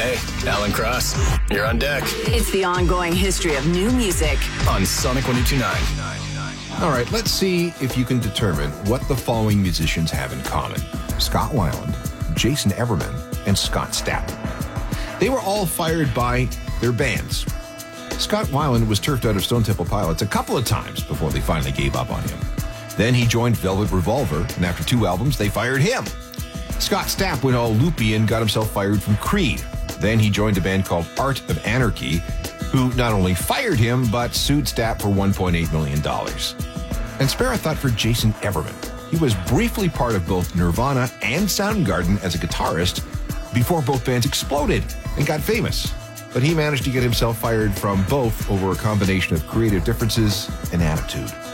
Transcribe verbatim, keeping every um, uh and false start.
Hey, Alan Cross, you're on deck. It's the ongoing history of new music on Sonic one oh two point nine. All right, let's see if you can determine what the following musicians have in common. Scott Weiland, Jason Everman, and Scott Stapp. They were all fired by their bands. Scott Weiland was turfed out of Stone Temple Pilots a couple of times before they finally gave up on him. Then he joined Velvet Revolver, and after two albums, they fired him. Scott Stapp went all loopy and got himself fired from Creed. Then he joined a band called Art of Anarchy, who not only fired him, but sued Stapp for one point eight million dollars. And spare a thought for Jason Everman. He was briefly part of both Nirvana and Soundgarden as a guitarist before both bands exploded and got famous. But he managed to get himself fired from both over a combination of creative differences and attitude.